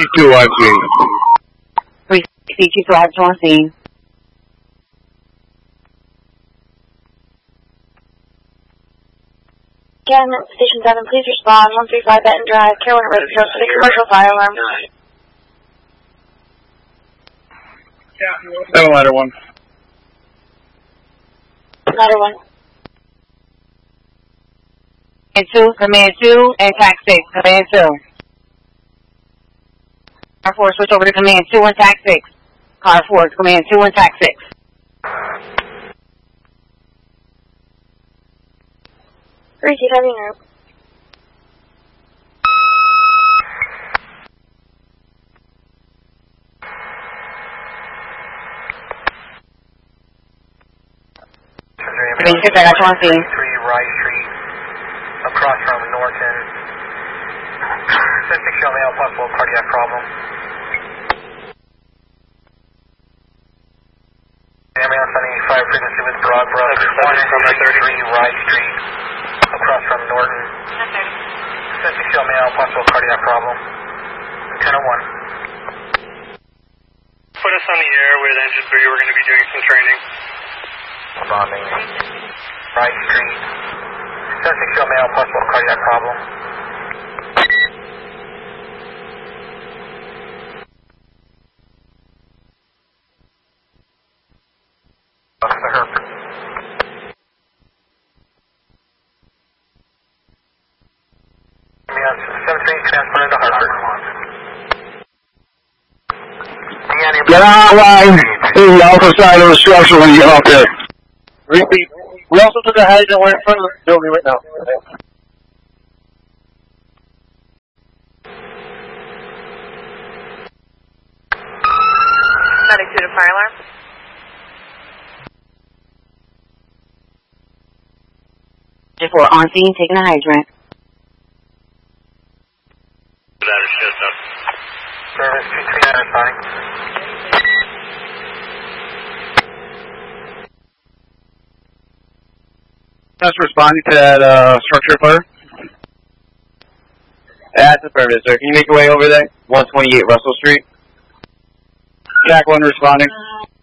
362 on scene. 362 on scene. Again, Station 7, please respond. 135 Benton Drive, Carolina Road, for the commercial fire alarm. 7 ladder 1. Ladder 1. Command 2, and TAC 6, Command 2. Car 4, switch over to Command 2 and TAC 6. Car 4, Command 2 and TAC 6. Receive heavy rope. Command 6, I got you on scene. 3 Rice Street, across from Norton. 6 show me out possible cardiac problem. Ambulance on 85 frequency with Broadbrook. 3 Rice Street, across from Norton. 6 show me out possible cardiac problem. 1001. Put us on the air with engine 3. We're going to be doing some training. Responding. Rice Street. 6 show me out possible cardiac problem. Transported to Hartford. Get out line in the outer side of the structure when you get out there. Repeat. We also took a hydrant. We're in front of the building right now. 92 to fire alarm. Just for on scene, taking a hydrant. Service 239 responding. That's responding to that structure fire. That's affirmative, sir. Can you make your way over there? 128 Russell Street. Jack 1 responding.